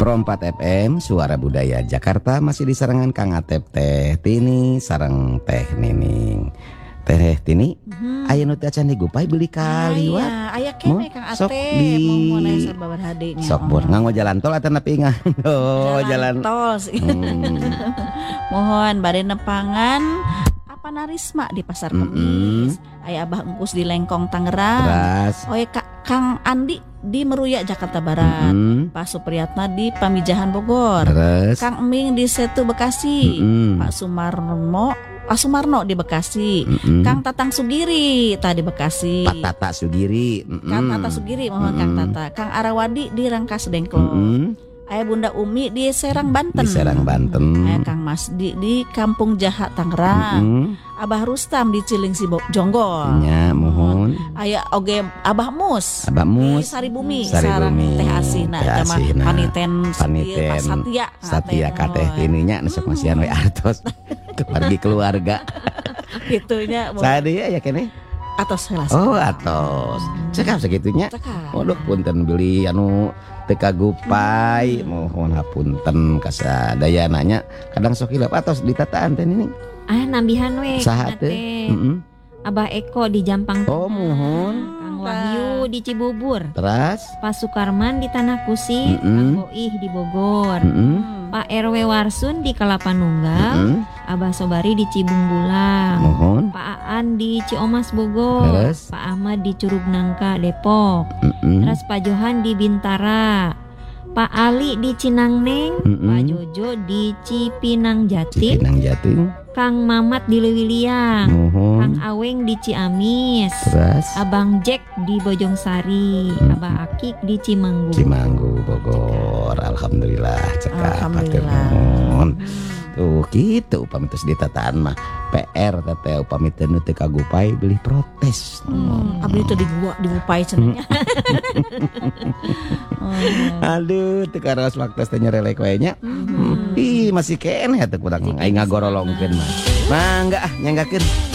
104 FM Suara Budaya Jakarta masih di sarangan Kang Atep Teh Tini sareng Teh Nining. Teh Tini, aya nu teh acan digupay beli kaliwat. Aya kene Kang Atep. Sok di mohon aya sababar hadenya. Sok bor nganggo jalan tol atau nepi ngan. Oh, jalan tol sih. Mohon bade nepangan Narisma di Pasar Kemis, aya Abah Engkus di Lengkong Tangerang, oye Kang Andi di Meruya Jakarta Barat, Pak Supriyatna di Pamijahan Bogor, Kang Eming di Setu Bekasi, Pak Sumarno di Bekasi, Kang Tatang Sugiri tadi Bekasi, Pak Tata Sugiri, Kang Tata Sugiri, mohon Kang Tata, Kang Arawadi di Rangkas Dengklok. Aya Bunda Umi di Serang Banten. Aya Kang Masdi di Kampung Jahat Tangerang. Abah Rustam di Cilengsi Jonggol. Ya, mohon. Aya oge Abah Mus. Di Saribumi sareng Teh Asina jama paniten Satya Kateh tininya nesuk masihan we artos. Keluarga keluarga. Gitunya. Sadia ya kene. Atos heula. Oh, atos. Cekap segitunya. Waduh punten beli anu teka gupay, mohon hapunten kasadaya nanya kadang sok hilap atos ditataan teh ini. Nambihan we. Saha teh? Abah Eko di Jampang. Oh, mohon. Kang Wahyu di Cibubur. Teras Pak Sukarman di Tanah Kusir, Kang Boih di Bogor. Pak RW Warsun di Kalapanunggal, Abah Sobari di Cibung Bulang, Pak Aan di Ciomas Bogor, Pak Ahmad di Curug Nangka Depok, terus Pak Johan di Bintara, Pak Ali di Cinangneng, Pak Jojo di Cipinang Jatim, Kang Mamat di Lewiliang, Kang Aweng di Ciamis, Abang Jack di Bojongsari, Abah Akik di Cimanggu Bogor. Alhamdulillah cekap. Tuh gitu upami tos ditataan mah PR teteh upami teu nu teu kagupay beli protes. Abdi teu digupay cenanya. Aduh teu karos waktu teh nyerelek we nya. Ih masih keneh teh kurang aing ngagorolongkeun mah. Mangga nyanggakeun.